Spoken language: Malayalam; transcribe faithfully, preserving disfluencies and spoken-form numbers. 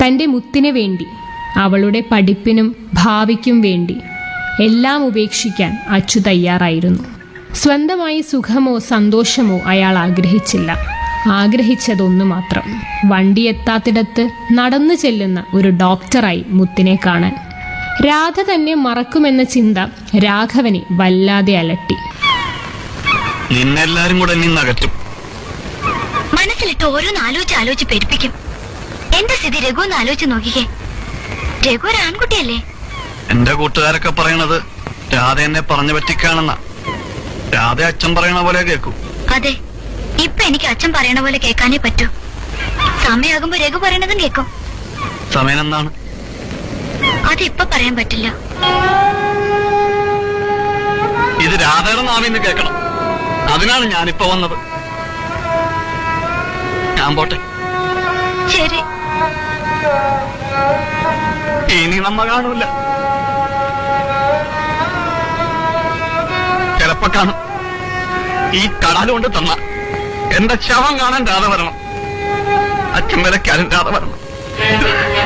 തൻ്റെ മുത്തിനു വേണ്ടി, അവളുടെ പഠിപ്പിനും ഭാവിക്കും വേണ്ടി എല്ലാം ഉപേക്ഷിക്കാൻ അച്ചു തയ്യാറായിരുന്നു. സ്വന്തമായി സുഖമോ സന്തോഷമോ അയാൾ ആഗ്രഹിച്ചില്ല. ആഗ്രഹിച്ചതൊന്നു മാത്രം, വണ്ടി എത്താത്തിടത്ത് നടന്നു ചെല്ലുന്ന ഒരു ഡോക്ടറായി മുത്തിനെ കാണാൻ. രാധ തന്നെ മറക്കുമെന്ന ചിന്ത രാഘവനെ വല്ലാതെ അലട്ടി. നിന്നെല്ലാരും കൂടെ നിന്നകറ്റും. മനസ്സിലിട്ട് ഓരോന്ന് ആലോചിച്ച് ആലോചിച്ച് പെരുപ്പിക്കും. എന്റെ സ്ഥിതി രഘു ഒന്ന് ആലോചിച്ച് നോക്കിക്കേ. രഘു ഒരു ആൺകുട്ടിയല്ലേ? എന്റെ കൂട്ടുകാരൊക്കെ പറയണത് രാധ എന്നെ പറഞ്ഞു പറ്റിക്കാണെന്ന. രാധ അച്ഛൻ പറയണ പോലെ കേൾക്കൂ. അതെ, ഇപ്പൊ എനിക്ക് അച്ഛൻ പറയണ പോലെ കേൾക്കാനേ പറ്റൂ. സമയാകുമ്പോ രഘു പറയണതും കേൾക്കും. സമയം എന്താണ്? അതിപ്പൊ പറയാൻ പറ്റില്ല. ഇത് രാധയുടെ നാവിന്ന് കേൾക്കണം. അതിനാണ് ഞാനിപ്പോ വന്നത്. ഞാൻ പോട്ടെ. ശരി. ഇനി നമ്മ കാണൂല. ചിലപ്പോ കാണും. ഈ കടാലുകൊണ്ട് തന്ന എന്റെ ശവം കാണാൻ രാധ വരണം. അച്ഛൻ വിലക്കാരും രാധ വരണം.